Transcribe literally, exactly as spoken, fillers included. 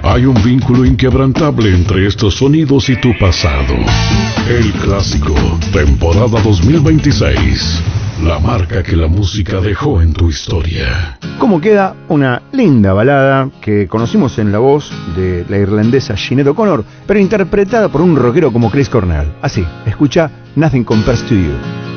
Hay un vínculo inquebrantable entre estos sonidos y tu pasado. El Clásico, temporada dos mil veintiséis. La marca que la música dejó en tu historia. ¿Cómo queda una linda balada que conocimos en la voz de la irlandesa Sinéad O'Connor, pero interpretada por un rockero como Chris Cornell? Así, escucha Nothing Compares to You.